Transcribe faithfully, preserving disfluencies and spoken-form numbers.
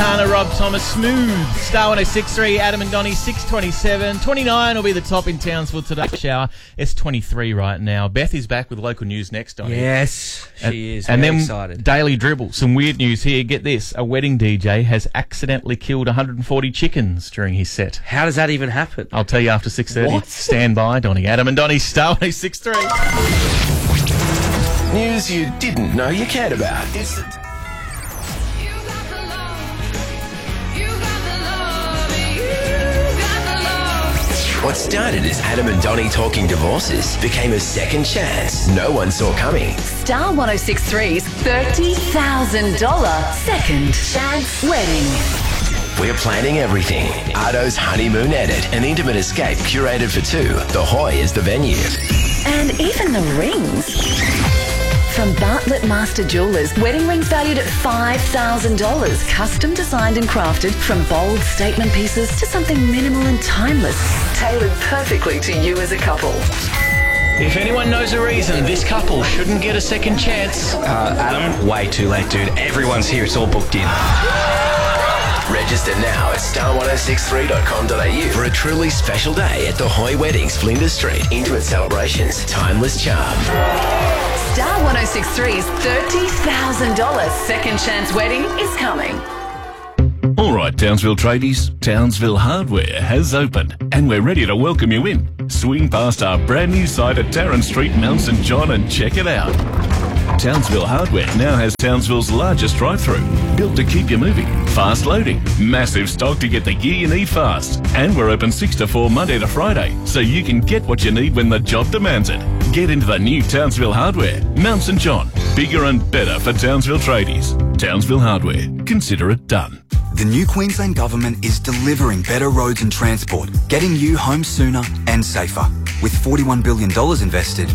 Tropicana, Rob Thomas, Smooth, Star one oh six point three, Adam and Donnie, six twenty-seven. twenty-nine will be the top in Townsville today. Shower, it's twenty-three right now. Beth is back with local news next, Donnie. Yes, she and, is. And Very then excited. Daily Dribble, some weird news here. Get this, a wedding D J has accidentally killed one hundred forty chickens during his set. How does that even happen? I'll tell you after six thirty. What? Stand by, Donnie. Adam and Donnie, Star one oh six point three. News you didn't know you cared about. It's the What started as Adam and Donnie talking divorces became a second chance no one saw coming. Star one oh six point three's thirty thousand dollars second chance wedding. We're planning everything. Ardo's honeymoon edit, an intimate escape curated for two. The Hoy is the venue. And even the rings. From Bartlett Master Jewelers, wedding rings valued at five thousand dollars. Custom designed and crafted from bold statement pieces to something minimal and timeless. Tailored perfectly to you as a couple. If anyone knows a reason this couple shouldn't get a second chance... Uh, Adam, way too late, dude. Everyone's here. It's all booked in. Register now at star one oh six three dot com dot a u for a truly special day at the Hoy Weddings, Flinders Street. Intimate celebrations, timeless charm. Star one oh six point three's thirty thousand dollars second chance wedding is coming. All right, Townsville tradies, Townsville Hardware has opened and we're ready to welcome you in. Swing past our brand new site at Tarrant Street, Mount St John and check it out. Townsville Hardware now has Townsville's largest drive-through, built to keep you moving, fast loading, massive stock to get the gear you need fast, and we're open six to four Monday to Friday, so you can get what you need when the job demands it. Get into the new Townsville Hardware, Mount St John, bigger and better for Townsville tradies. Townsville Hardware, consider it done. The new Queensland Government is delivering better roads and transport, getting you home sooner and safer. With forty-one billion dollars invested,